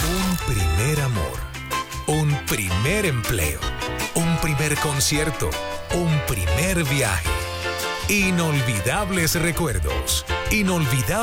Un primer amor, un primer empleo, un primer concierto, un primer viaje. Inolvidables recuerdos, inolvidables